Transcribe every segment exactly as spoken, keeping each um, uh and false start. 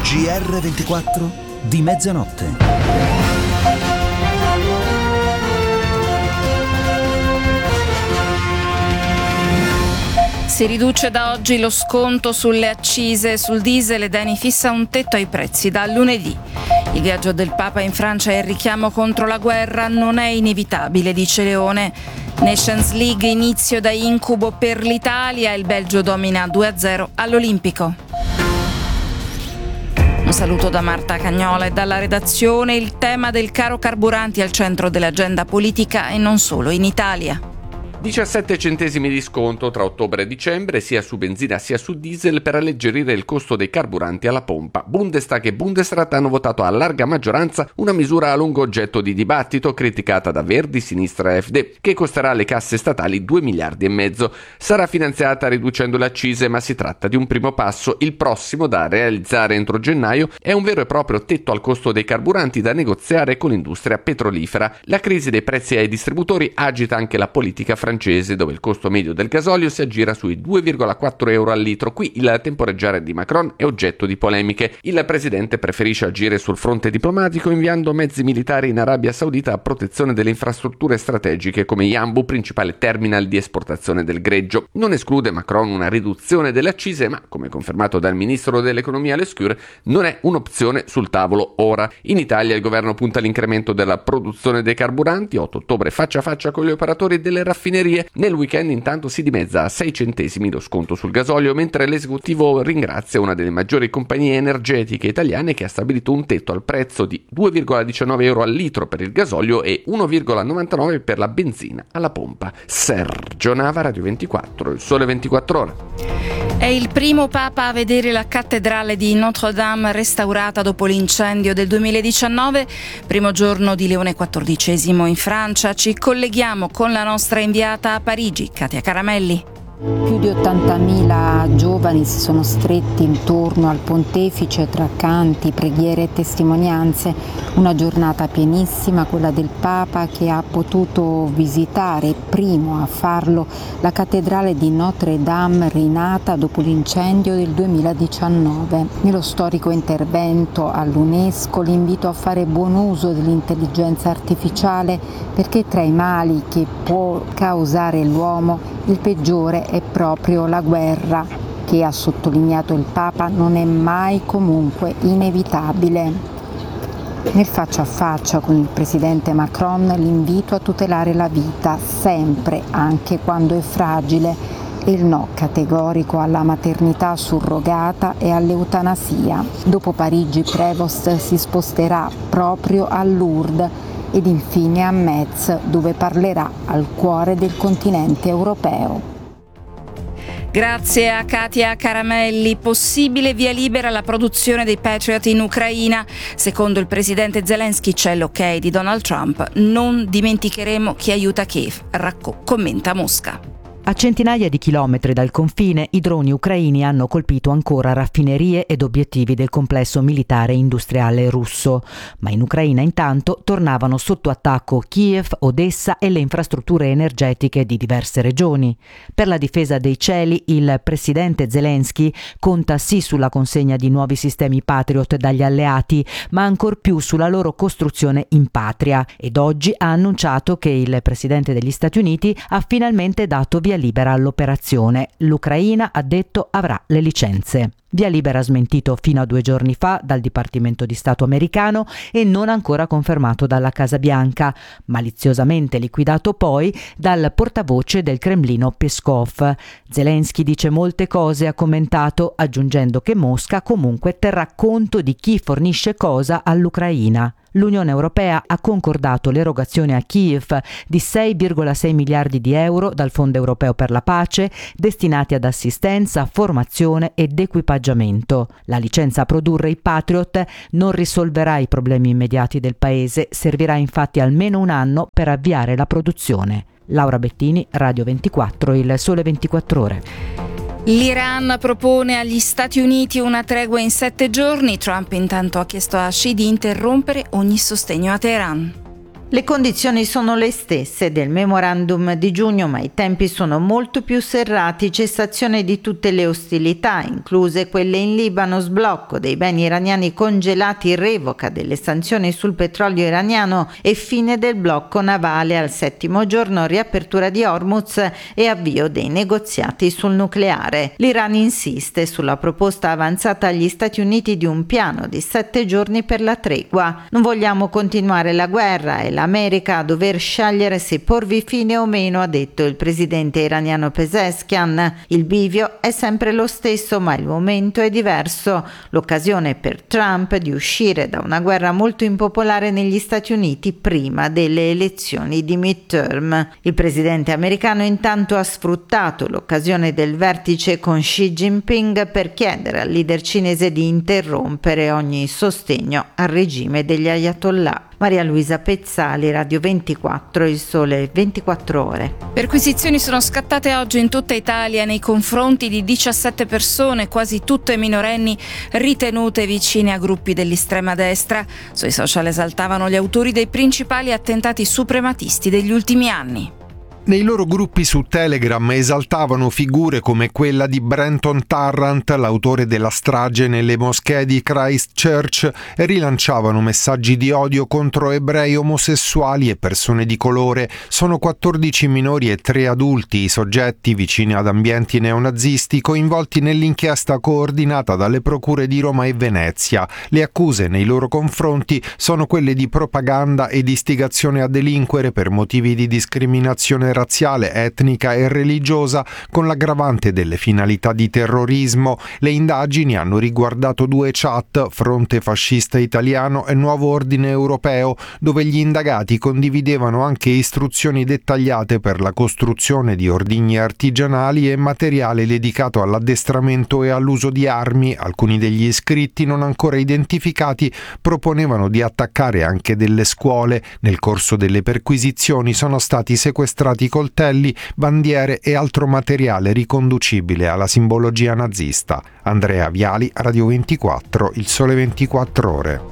G R ventiquattro di mezzanotte. Si riduce da oggi lo sconto sulle accise sul diesel ed Eni fissa un tetto ai prezzi da lunedì. Il viaggio del Papa in Francia e il richiamo contro la guerra non è inevitabile, dice Leone. Nations League inizio da incubo per l'Italia, il Belgio domina due a zero all'Olimpico. Un saluto da Marta Cagnola e dalla redazione. Il tema del caro carburanti al centro dell'agenda politica e non solo in Italia. diciassette centesimi di sconto tra ottobre e dicembre sia su benzina sia su diesel per alleggerire il costo dei carburanti alla pompa. Bundestag e Bundesrat hanno votato a larga maggioranza una misura a lungo oggetto di dibattito criticata da Verdi, Sinistra e A F D, che costerà alle casse statali due miliardi e mezzo. Sarà finanziata riducendo le accise, ma si tratta di un primo passo. Il prossimo, da realizzare entro gennaio, è un vero e proprio tetto al costo dei carburanti da negoziare con l'industria petrolifera. La crisi dei prezzi ai distributori agita anche la politica francese, dove il costo medio del gasolio si aggira sui due virgola quattro euro al litro. Qui il temporeggiare di Macron è oggetto di polemiche. Il presidente preferisce agire sul fronte diplomatico inviando mezzi militari in Arabia Saudita a protezione delle infrastrutture strategiche come Yanbu, principale terminal di esportazione del greggio. Non esclude Macron una riduzione delle accise, ma come confermato dal ministro dell'economia Lescure non è un'opzione sul tavolo ora. In Italia il governo punta all'incremento della produzione dei carburanti. otto ottobre faccia a faccia con gli operatori delle raffinerie. Nel weekend intanto si dimezza a sei centesimi lo sconto sul gasolio, mentre l'esecutivo ringrazia una delle maggiori compagnie energetiche italiane che ha stabilito un tetto al prezzo di due virgola diciannove euro al litro per il gasolio e uno virgola novantanove per la benzina alla pompa. Sergio Nava, Radio ventiquattro, il Sole ventiquattro Ore. È il primo Papa a vedere la cattedrale di Notre Dame restaurata dopo l'incendio del duemiladiciannove, primo giorno di Leone quattordicesimo in Francia. Ci colleghiamo con la nostra inviata a Parigi, Katia Caramelli. Più di ottantamila giovani si sono stretti intorno al pontefice tra canti, preghiere e testimonianze. Una giornata pienissima, quella del Papa, che ha potuto visitare, primo a farlo, la cattedrale di Notre Dame rinata dopo l'incendio del duemiladiciannove. Nello storico intervento all'UNESCO l'invito a fare buon uso dell'intelligenza artificiale, perché tra i mali che può causare l'uomo il peggiore è proprio la guerra, che, ha sottolineato il Papa, non è mai comunque inevitabile. Nel faccia a faccia con il presidente Macron l'invito a tutelare la vita, sempre, anche quando è fragile, e il no categorico alla maternità surrogata e all'eutanasia. Dopo Parigi, Prevost si sposterà proprio a Lourdes ed infine a Metz, dove parlerà al cuore del continente europeo. Grazie a Katia Caramelli. Possibile via libera alla produzione dei Patriot in Ucraina. Secondo il presidente Zelensky c'è l'ok di Donald Trump. Non dimenticheremo chi aiuta Kiev, racco- commenta Mosca. A centinaia di chilometri dal confine, i droni ucraini hanno colpito ancora raffinerie ed obiettivi del complesso militare e industriale russo. Ma in Ucraina intanto tornavano sotto attacco Kiev, Odessa e le infrastrutture energetiche di diverse regioni. Per la difesa dei cieli, il presidente Zelensky conta sì sulla consegna di nuovi sistemi Patriot dagli alleati, ma ancor più sulla loro costruzione in patria. Ed oggi ha annunciato che il presidente degli Stati Uniti ha finalmente dato via libera all'operazione. L'Ucraina, ha detto, avrà le licenze. Via libera smentito fino a due giorni fa dal Dipartimento di Stato americano e non ancora confermato dalla Casa Bianca, maliziosamente liquidato poi dal portavoce del Cremlino Peskov. Zelensky dice molte cose, ha commentato, aggiungendo che Mosca comunque terrà conto di chi fornisce cosa all'Ucraina. L'Unione Europea ha concordato l'erogazione a Kiev di sei virgola sei miliardi di euro dal Fondo Europeo per la Pace, destinati ad assistenza, formazione ed equipaggiamento. La licenza a produrre i Patriot non risolverà i problemi immediati del paese, servirà infatti almeno un anno per avviare la produzione. Laura Bettini, Radio ventiquattro, il Sole ventiquattro Ore. L'Iran propone agli Stati Uniti una tregua in sette giorni. Trump intanto ha chiesto a Xi di interrompere ogni sostegno a Teheran. Le condizioni sono le stesse del memorandum di giugno, ma i tempi sono molto più serrati: cessazione di tutte le ostilità, incluse quelle in Libano, sblocco dei beni iraniani congelati, revoca delle sanzioni sul petrolio iraniano e fine del blocco navale al settimo giorno, riapertura di Hormuz e avvio dei negoziati sul nucleare. L'Iran insiste sulla proposta avanzata agli Stati Uniti di un piano di sette giorni per la tregua. Non vogliamo continuare la guerra e l'America a dover scegliere se porvi fine o meno, ha detto il presidente iraniano Pezeshkian. Il bivio è sempre lo stesso, ma il momento è diverso. L'occasione per Trump di uscire da una guerra molto impopolare negli Stati Uniti prima delle elezioni di midterm. Il presidente americano intanto ha sfruttato l'occasione del vertice con Xi Jinping per chiedere al leader cinese di interrompere ogni sostegno al regime degli ayatollah. Maria Luisa Pezzali, Radio ventiquattro, Il Sole ventiquattro Ore. Perquisizioni sono scattate oggi in tutta Italia nei confronti di diciassette persone, quasi tutte minorenni, ritenute vicine a gruppi dell'estrema destra. Sui social esaltavano gli autori dei principali attentati suprematisti degli ultimi anni. Nei loro gruppi su Telegram esaltavano figure come quella di Brenton Tarrant, l'autore della strage nelle moschee di Christchurch, e rilanciavano messaggi di odio contro ebrei, omosessuali e persone di colore. Sono quattordici minori e tre adulti i soggetti vicini ad ambienti neonazisti coinvolti nell'inchiesta coordinata dalle procure di Roma e Venezia. Le accuse nei loro confronti sono quelle di propaganda e di istigazione a delinquere per motivi di discriminazione razziale, etnica e religiosa, con l'aggravante delle finalità di terrorismo. Le indagini hanno riguardato due chat, Fronte Fascista Italiano e Nuovo Ordine Europeo, dove gli indagati condividevano anche istruzioni dettagliate per la costruzione di ordigni artigianali e materiale dedicato all'addestramento e all'uso di armi. Alcuni degli iscritti, non ancora identificati, proponevano di attaccare anche delle scuole. Nel corso delle perquisizioni sono stati sequestrati coltelli, bandiere e altro materiale riconducibile alla simbologia nazista. Andrea Viali, Radio ventiquattro, Il Sole ventiquattro Ore.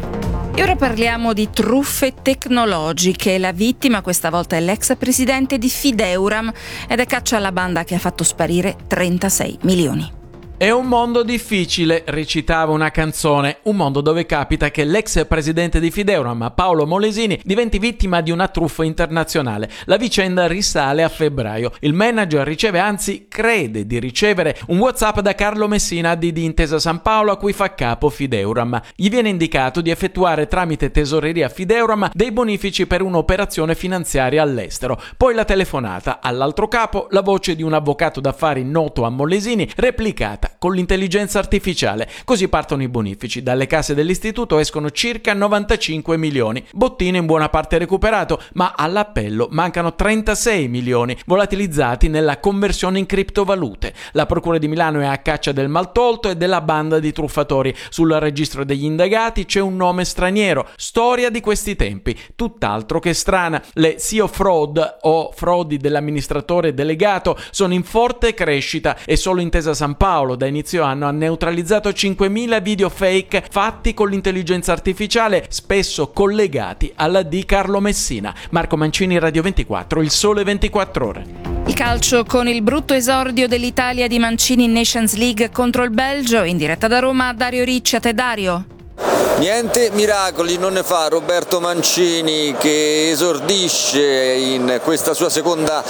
E ora parliamo di truffe tecnologiche. La vittima questa volta è l'ex presidente di Fideuram ed è caccia alla banda che ha fatto sparire trentasei milioni. È un mondo difficile, recitava una canzone, un mondo dove capita che l'ex presidente di Fideuram, Paolo Molesini, diventi vittima di una truffa internazionale. La vicenda risale a febbraio. Il manager riceve, anzi crede di ricevere, un WhatsApp da Carlo Messina di Intesa San Paolo, a cui fa capo Fideuram. Gli viene indicato di effettuare tramite tesoreria Fideuram dei bonifici per un'operazione finanziaria all'estero. Poi la telefonata, all'altro capo la voce di un avvocato d'affari noto a Molesini, replicata con l'intelligenza artificiale. Così partono i bonifici. Dalle casse dell'istituto escono circa novantacinque milioni. Bottino in buona parte recuperato, ma all'appello mancano trentasei milioni, volatilizzati nella conversione in criptovalute. La procura di Milano è a caccia del maltolto e della banda di truffatori. Sul registro degli indagati c'è un nome straniero. Storia di questi tempi, tutt'altro che strana. Le S E O fraud o frodi dell'amministratore delegato sono in forte crescita e solo Intesa San Paolo da inizio anno ha neutralizzato cinquemila video fake fatti con l'intelligenza artificiale, spesso collegati alla di Carlo Messina. Marco Mancini, Radio ventiquattro, Il Sole ventiquattro Ore. Il calcio con il brutto esordio dell'Italia di Mancini in Nations League contro il Belgio. In diretta da Roma, Dario Ricci. A te, Dario. Niente miracoli non ne fa Roberto Mancini, che esordisce in questa sua seconda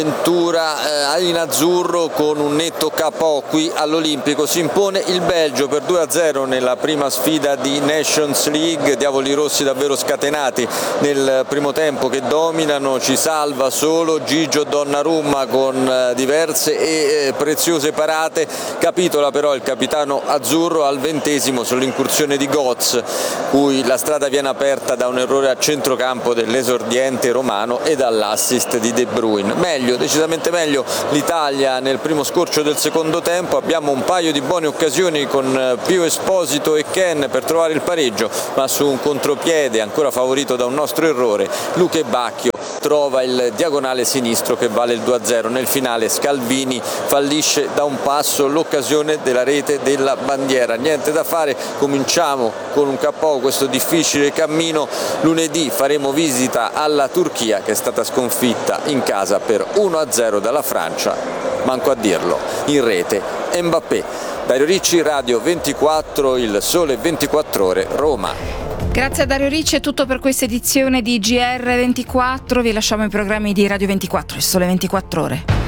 avventura eh, in azzurro con un netto K O qui all'Olimpico. Si impone il Belgio per due a zero nella prima sfida di Nations League. Diavoli rossi davvero scatenati nel primo tempo, che dominano. Ci salva solo Gigio Donnarumma con eh, diverse e eh, preziose parate. Capitola però il capitano azzurro al ventesimo sull'incursione di Götze, cui la strada viene aperta da un errore a centrocampo dell'esordiente romano e dall'assist di De Bruyne. Meglio, decisamente meglio l'Italia nel primo scorcio del secondo tempo. Abbiamo un paio di buone occasioni con Pio Esposito e Ken per trovare il pareggio, ma su un contropiede ancora favorito da un nostro errore, Luque Bacchio trova il diagonale sinistro che vale il due a zero. Nel finale Scalvini fallisce da un passo l'occasione della rete della bandiera. Niente da fare, cominciamo con un K O questo difficile cammino. Lunedì faremo visita alla Turchia che è stata sconfitta in casa per uno a zero dalla Francia, manco a dirlo, in rete Mbappé. Dario Ricci, Radio ventiquattro, il Sole ventiquattro Ore, Roma. Grazie a Dario Ricci, è tutto per questa edizione di G R ventiquattro. Vi lasciamo i programmi di Radio ventiquattro, il Sole ventiquattro Ore.